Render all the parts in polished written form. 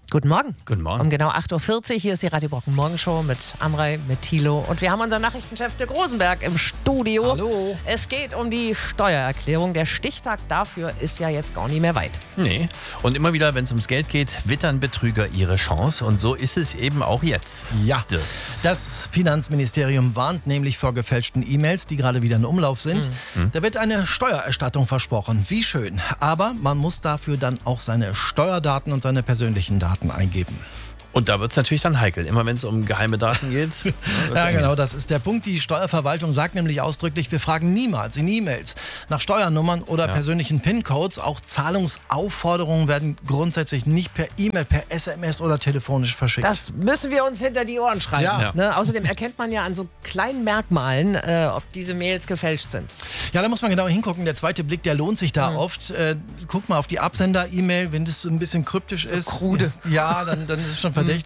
Guten Morgen. Guten Morgen. Um genau 8.40 Uhr, hier ist die Radio Brocken Morgenshow mit Amrei, mit Thilo. Und wir haben unseren Nachrichtenchef Dirk Rosenberg im Studio. Hallo. Es geht um die Steuererklärung. Der Stichtag dafür ist ja jetzt gar nicht mehr weit. Nee. Und immer wieder, wenn es ums Geld geht, wittern Betrüger ihre Chance. Und so ist es eben auch jetzt. Ja, das Finanzministerium warnt nämlich vor gefälschten E-Mails, die gerade wieder in Umlauf sind. Da wird eine Steuererstattung versprochen. Wie schön. Aber man muss dafür dann auch seine Steuerdaten und seine persönlichen Daten eingeben. Und da wird es natürlich dann heikel. Immer wenn es um geheime Daten geht. Ja, genau, das ist der Punkt. Die Steuerverwaltung sagt nämlich ausdrücklich, wir fragen niemals in E-Mails nach Steuernummern oder persönlichen PIN-Codes. Auch Zahlungsaufforderungen werden grundsätzlich nicht per E-Mail, per SMS oder telefonisch verschickt. Das müssen wir uns hinter die Ohren schreiben. Ja. Ne? Außerdem erkennt man ja an so kleinen Merkmalen, ob diese Mails gefälscht sind. Ja, da muss man genau hingucken. Der zweite Blick, der lohnt sich da oft. Guck mal auf die Absender-E-Mail, wenn das so ein bisschen kryptisch ist. Krude. Ja, dann ist es schon verdächtig.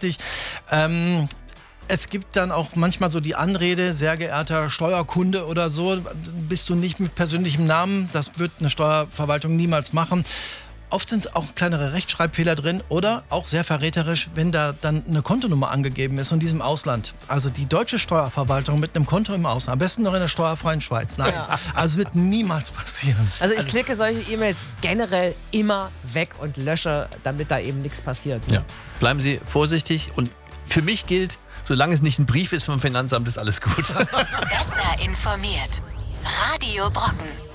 Es gibt dann auch manchmal so die Anrede, sehr geehrter Steuerkunde oder so, bist du nicht mit persönlichem Namen, das wird eine Steuerverwaltung niemals machen. Oft sind auch kleinere Rechtschreibfehler drin oder auch sehr verräterisch, wenn da dann eine Kontonummer angegeben ist und die ist im Ausland. Also die deutsche Steuerverwaltung mit einem Konto im Ausland, am besten noch in der steuerfreien Schweiz. Nein, also es wird niemals passieren. Also ich klicke solche E-Mails generell immer weg und lösche, damit da eben nichts passiert. Ne? Ja. Bleiben Sie vorsichtig. Und für mich gilt, solange es nicht ein Brief ist vom Finanzamt, ist alles gut. Besser informiert. Radio Brocken.